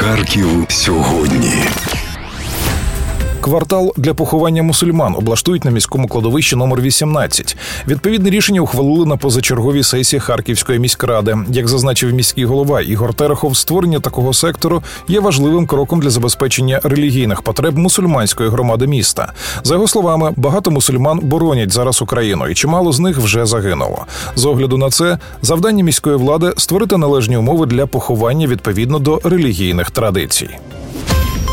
Харків сьогодні. Квартал для поховання мусульман облаштують на міському кладовищі номер 18. Відповідне рішення ухвалили на позачерговій сесії Харківської міськради. Як зазначив міський голова Ігор Терехов, створення такого сектору є важливим кроком для забезпечення релігійних потреб мусульманської громади міста. За його словами, багато мусульман боронять зараз Україну, і чимало з них вже загинуло. З огляду на це, завдання міської влади – створити належні умови для поховання відповідно до релігійних традицій.